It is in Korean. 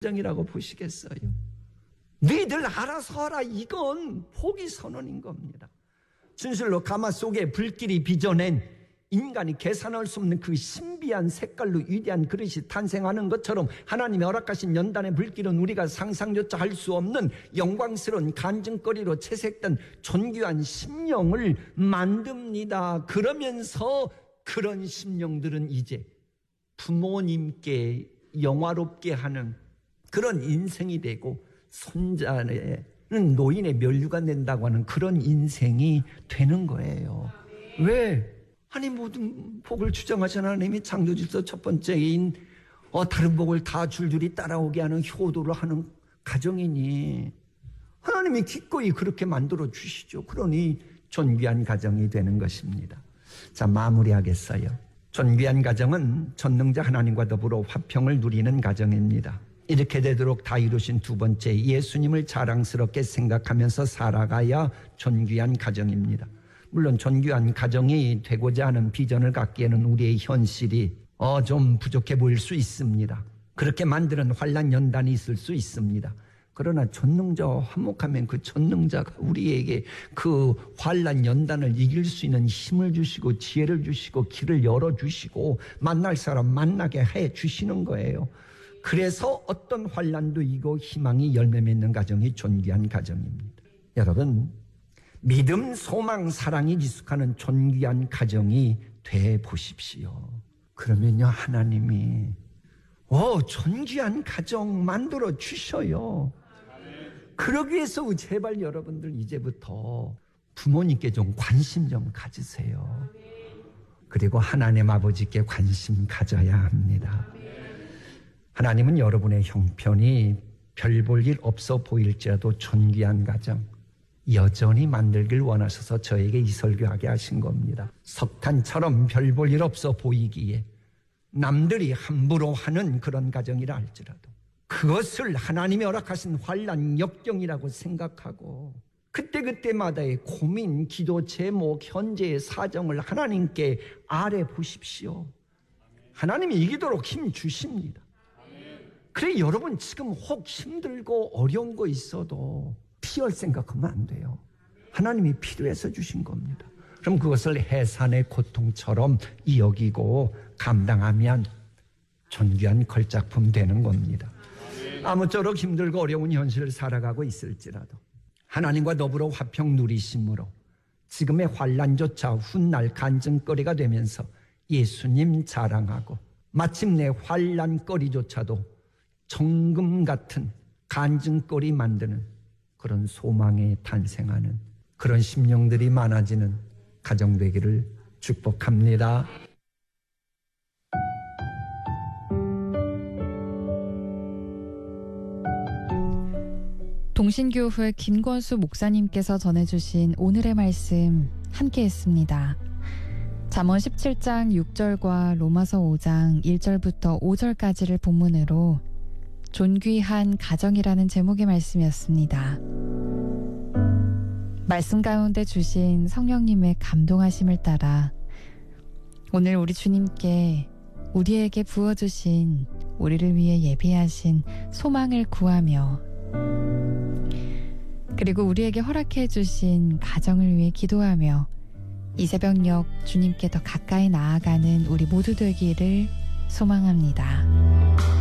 가정이라고 보시겠어요? 너희들 알아서 하라. 이건 포기 선언인 겁니다. 진실로 가마 속에 불길이 빚어낸 인간이 계산할 수 없는 그 신비한 색깔로 위대한 그릇이 탄생하는 것처럼 하나님의 허락하신 연단의 불길은 우리가 상상조차 할 수 없는 영광스러운 간증거리로 채색된 존귀한 심령을 만듭니다. 그러면서 그런 심령들은 이제 부모님께 영화롭게 하는 그런 인생이 되고 손자는 노인의 면류가 된다고 하는 그런 인생이 되는 거예요. 왜? 아니 모든 복을 주장하신 하나님이 창조질서 첫 번째인 다른 복을 다 줄줄이 따라오게 하는 효도를 하는 가정이니 하나님이 기꺼이 그렇게 만들어 주시죠. 그러니 존귀한 가정이 되는 것입니다. 자, 마무리하겠어요. 존귀한 가정은 전능자 하나님과 더불어 화평을 누리는 가정입니다. 이렇게 되도록 다 이루신 두 번째, 예수님을 자랑스럽게 생각하면서 살아가야 존귀한 가정입니다. 물론 존귀한 가정이 되고자 하는 비전을 갖기에는 우리의 현실이 좀 부족해 보일 수 있습니다. 그렇게 만드는 환난 연단이 있을 수 있습니다. 그러나 전능자와 화목하면 그 전능자가 우리에게 그 환난 연단을 이길 수 있는 힘을 주시고 지혜를 주시고 길을 열어주시고 만날 사람 만나게 해주시는 거예요. 그래서 어떤 환난도 이기고 희망이 열매 맺는 가정이 존귀한 가정입니다. 여러분, 믿음, 소망, 사랑이 지속하는 존귀한 가정이 돼 보십시오. 그러면요, 하나님이 존귀한 가정 만들어 주셔요. 그러기 위해서 제발 여러분들 이제부터 부모님께 좀 관심 좀 가지세요. 그리고 하나님 아버지께 관심 가져야 합니다. 하나님은 여러분의 형편이 별 볼 일 없어 보일지라도 존귀한 가정 여전히 만들길 원하셔서 저에게 이 설교하게 하신 겁니다. 석탄처럼 별 볼 일 없어 보이기에 남들이 함부로 하는 그런 가정이라 할지라도 그것을 하나님이 허락하신 환난 역경이라고 생각하고 그때그때마다의 고민, 기도, 제목, 현재의 사정을 하나님께 아뢰 보십시오. 하나님이 이기도록 힘 주십니다. 그래, 여러분 지금 혹 힘들고 어려운 거 있어도 피할 생각하면 안 돼요. 하나님이 필요해서 주신 겁니다. 그럼 그것을 해산의 고통처럼 여기고 감당하면 존귀한 걸작품 되는 겁니다. 아무쪼록 힘들고 어려운 현실을 살아가고 있을지라도 하나님과 더불어 화평 누리심으로 지금의 환난조차 훗날 간증거리가 되면서 예수님 자랑하고 마침내 환난거리조차도 정금 같은 간증거리 만드는 그런 소망에 탄생하는 그런 심령들이 많아지는 가정 되기를 축복합니다. 동신교회 김권수 목사님께서 전해주신 오늘의 말씀 함께 했습니다. 잠언 17장 6절과 로마서 5장 1절부터 5절까지를 본문으로 존귀한 가정이라는 제목의 말씀이었습니다. 말씀 가운데 주신 성령님의 감동하심을 따라 오늘 우리 주님께 우리에게 부어주신 우리를 위해 예비하신 소망을 구하며 그리고 우리에게 허락해 주신 가정을 위해 기도하며 이 새벽녘 주님께 더 가까이 나아가는 우리 모두 되기를 소망합니다.